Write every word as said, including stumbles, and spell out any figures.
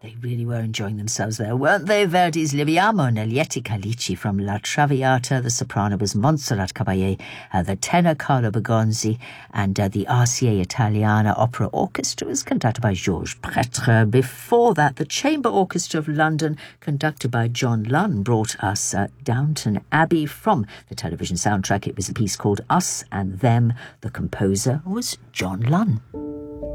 They really were enjoying themselves there, weren't they? Verdi's Liviamo Neglieti Calici from La Traviata. The soprano was Montserrat Caballé, uh, the tenor Carlo Bergonzi, and uh, the R C A Italiana Opera Orchestra was conducted by Georges Pretre. Before that, the Chamber Orchestra of London, conducted by John Lunn, brought us uh, Downton Abbey from the television soundtrack. It was a piece called Us and Them. The composer was John Lunn.